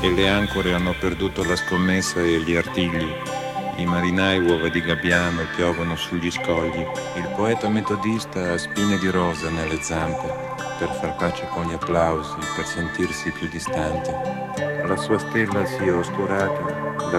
e le ancore hanno perduto la scommessa e gli artigli. I marinai uova di gabbiano piovono sugli scogli. Il poeta metodista ha spine di rosa nelle zampe per far pace con gli applausi, per sentirsi più distante. La sua stella si è oscurata